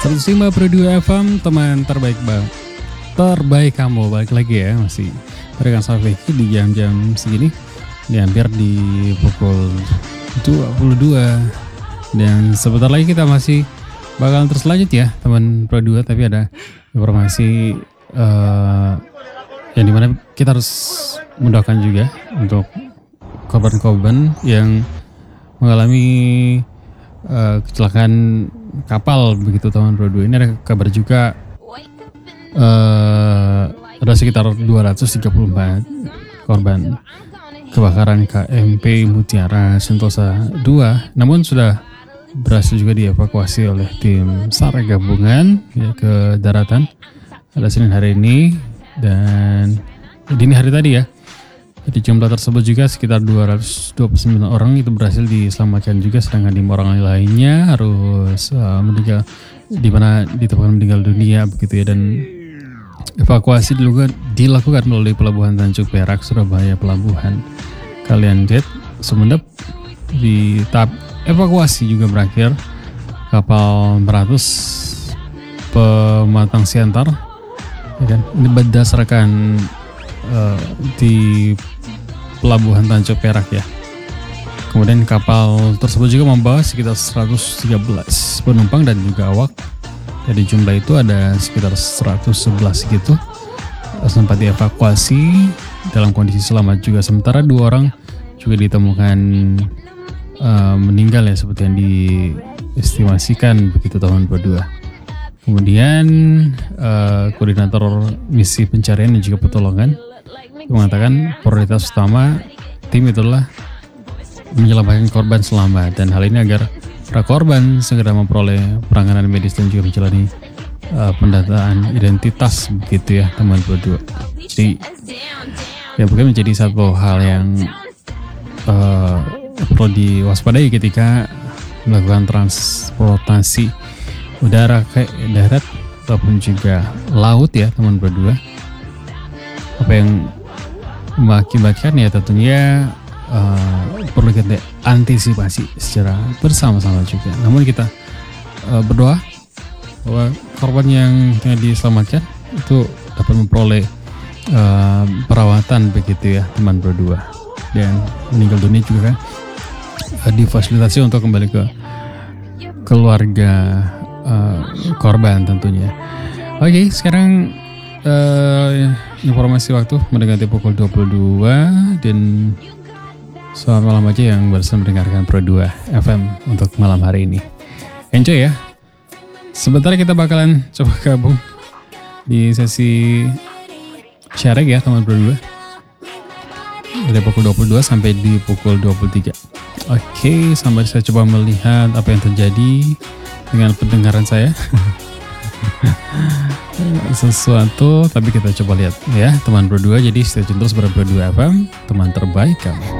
105 Pro 2 FM, teman terbaik terbaik kamu. Balik lagi ya, masih barengan sama Vicky di jam-jam segini. Ini hampir di pukul 22. Dan sebentar lagi kita masih bakal terus lanjut ya teman Pro 2. Tapi ada informasi yang dimana kita harus mendoakan juga untuk korban-korban yang mengalami kecelakaan kapal begitu teman Pro 2. Ini ada kabar juga ada sekitar 234 korban kebakaran KMP Mutiara Sentosa 2, namun sudah berhasil juga dievakuasi oleh tim SAR gabungan ya, ke daratan pada Senin hari ini dan dini hari tadi ya. Di jumlah tersebut juga sekitar 229 orang itu berhasil diselamatkan juga, sedangkan 5 orang lainnya harus meninggal, di mana ditemukan meninggal dunia begitu ya. Dan evakuasi dilakukan melalui Pelabuhan Tanjung Perak, Surabaya, Pelabuhan Kaliandet, Sumeneb. Di tahap evakuasi juga berakhir kapal Meratus Pematang Siantar ya kan? Ini berdasarkan di Pelabuhan Tanjung Perak ya. Kemudian kapal tersebut juga membawa sekitar 113 penumpang dan juga awak. Jadi jumlah itu ada sekitar 111 gitu. Sempat dievakuasi dalam kondisi selamat juga. Sementara 2 orang juga ditemukan meninggal ya, seperti yang diestimasikan begitu tahun 22. Kemudian koordinator misi pencarian dan juga pertolongan mengatakan prioritas utama tim itulah menyelamatkan korban selamat, dan hal ini agar para korban segera memperoleh penanganan medis dan juga menjalani pendataan identitas begitu ya teman berdua. Jadi ya bukan menjadi satu hal yang perlu diwaspadai ketika melakukan transportasi udara ke darat ataupun juga laut ya teman berdua. Apa yang mengakibatkan ya tentunya perlu kita antisipasi secara bersama-sama juga. Namun kita berdoa bahwa korban yang tengah diselamatkan itu dapat memperoleh perawatan begitu ya teman berdua, dan meninggal dunia juga kan difasilitasi untuk kembali ke keluarga korban tentunya. Oke, sekarang informasi waktu mendekati pukul 22 dan selamat malam aja yang baru mendengarkan Pro 2 FM untuk malam hari ini. Enjoy ya. Sebentar kita bakalan coba gabung di sesi sharing ya teman Pro 2 dari pukul 22 sampai di pukul 23. Oke, sampai saya coba melihat apa yang terjadi dengan pendengaran saya. Sesuatu, tapi kita coba lihat ya teman Pro 2. Jadi stay tune terus pada Pro 2 FM, teman terbaik kamu.